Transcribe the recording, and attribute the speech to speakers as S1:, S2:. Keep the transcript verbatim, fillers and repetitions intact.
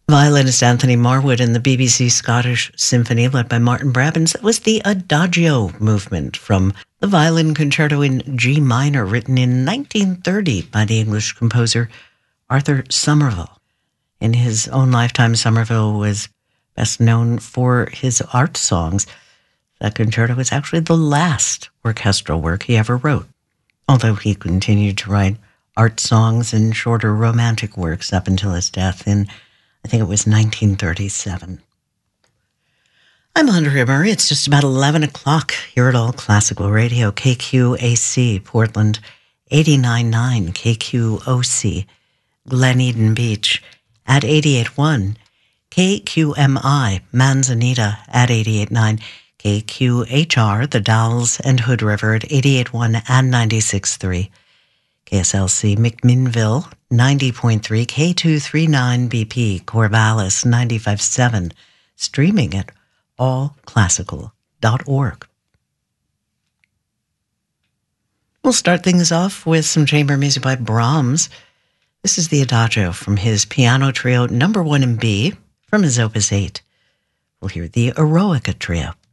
S1: Violinist Anthony Marwood and the B B C Scottish Symphony, led by Martin Brabants. That was the Adagio movement from the Violin Concerto in G minor, written in nineteen thirty by the English composer Arthur Somerville. In his own lifetime, Somerville was best known for his art songs. That concerto was actually the last orchestral work he ever wrote, although he continued to write art songs and shorter romantic works up until his death in, I think it was nineteen thirty-seven. I'm Andrea Murray. It's just about eleven o'clock here at All Classical Radio, K Q A C, Portland, eighty-nine point nine, K Q O C, Glen Eden Beach, at eighty-eight point one, K Q M I, Manzanita, at eighty-eight point nine, K Q H R, The Dalles and Hood River, at eighty-eight point one and ninety-six point three, K S L C McMinnville, ninety point three, K two thirty-nine B P, Corvallis, ninety-five point seven, streaming at all classical dot org. We'll start things off with some chamber music by Brahms. This is the Adagio from his piano trio number one in B from his opus eight. We'll hear the Eroica Trio.